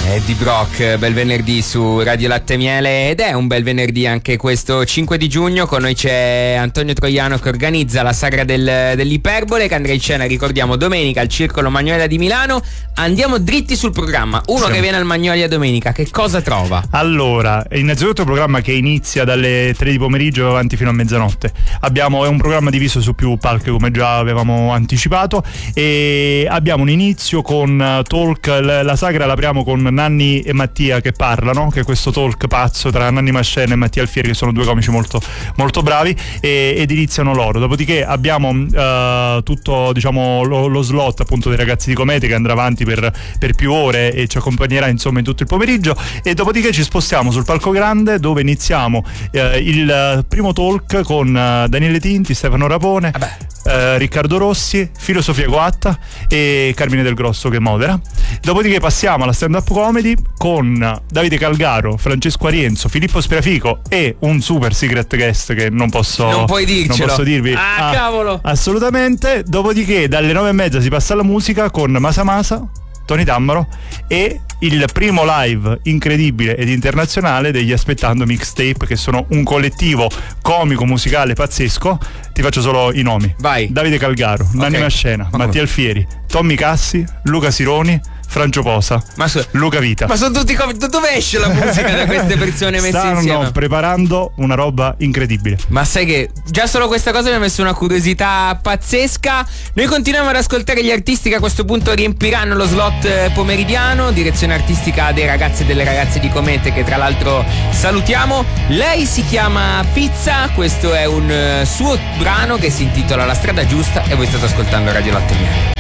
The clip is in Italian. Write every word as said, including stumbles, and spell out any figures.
Eddie Brock, bel venerdì su Radio Latte Miele, ed è un bel venerdì anche questo cinque di giugno. Con noi c'è Antonio Troiano che organizza la sagra del, dell'Iperbole, che andrà in scena, ricordiamo, domenica al Circolo Magnolia di Milano. Andiamo dritti sul programma. Uno sì. che viene al Magnolia domenica, che cosa trova? Allora, innanzitutto il programma che inizia dalle tre di pomeriggio avanti fino a mezzanotte. Abbiamo, è un programma diviso su più palchi, come già avevamo anticipato, e abbiamo un inizio con talk. La sagra l'apriamo con Nanni e Mattia che parlano, che è questo talk pazzo tra Nanni Mascena e Mattia Alfieri, che sono due comici molto, molto bravi, e, ed iniziano loro. Dopodiché abbiamo uh, tutto, diciamo, lo, lo slot appunto dei ragazzi di Comete, che andrà avanti per, per più ore e ci accompagnerà insomma in tutto il pomeriggio, e dopodiché ci spostiamo sul palco grande, dove iniziamo uh, il primo talk con uh, Daniele Tinti, Stefano Rapone, uh, Riccardo Rossi, Filosofia Coatta e Carmine Del Grosso che modera. Dopodiché passiamo alla stand-up comedy con Davide Calgaro, Francesco Arienzo, Filippo Spirafico e un super secret guest che non posso, non puoi dircelo. Non posso dirvi. Ah, ah cavolo! Assolutamente. Dopodiché dalle nove e mezza si passa alla musica con Masa Masa, Tony Tammaro e il primo live incredibile ed internazionale degli Aspettando Mixtape, che sono un collettivo comico musicale pazzesco. Ti faccio solo i nomi. Vai. Davide Calgaro, okay. Nanni Mascena, Ma Mattia Alfieri, Tommy Cassi, Luca Sironi, Francio Posa, ma so, Luca Vita. Ma sono tutti com- dove esce la musica da queste persone messe Stanno insieme? Stanno preparando una roba incredibile. Ma sai che già solo questa cosa mi ha messo una curiosità pazzesca. Noi continuiamo ad ascoltare gli artisti che a questo punto riempiranno lo slot pomeridiano. Direzione artistica dei ragazzi e delle ragazze di Comete, che tra l'altro salutiamo. Lei si chiama Pizza, questo è un uh, suo brano che si intitola La strada giusta, e voi state ascoltando Radio Latte Miele.